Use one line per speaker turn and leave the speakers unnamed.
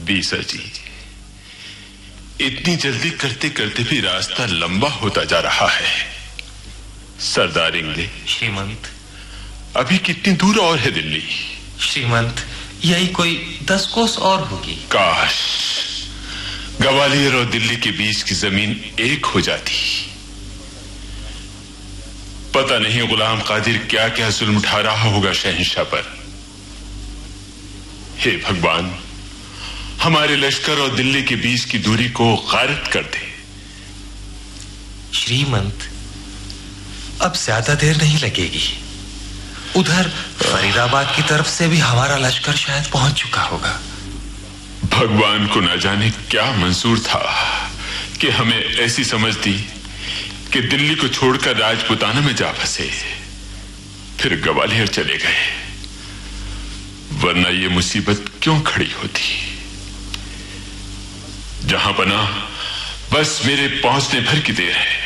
बीसा जी, इतनी जल्दी करते करते भी रास्ता लंबा होता जा रहा है। सरदार इंगले।
श्रीमंत।
अभी कितनी दूर और है दिल्ली?
श्रीमंत, यही कोई 10 कोस और होगी।
काश ग्वालियर और दिल्ली के बीच की जमीन एक हो जाती। पता नहीं गुलाम कादिर क्या क्या जुल्म उठा रहा होगा शहंशाह पर। हे भगवान, हमारे लश्कर और दिल्ली के बीच की दूरी को गारत कर दे।
श्रीमंत, अब ज्यादा देर नहीं लगेगी। उधर फरीदाबाद की तरफ से भी हमारा लश्कर शायद पहुंच चुका होगा।
भगवान को न जाने क्या मंजूर था कि हमें ऐसी समझ दी कि दिल्ली को छोड़कर राजपुताना में जा फंसे, फिर ग्वालियर चले गए। वरना ये मुसीबत क्यों खड़ी होती? जहां पना बस मेरे पहुंचने भर की देर है।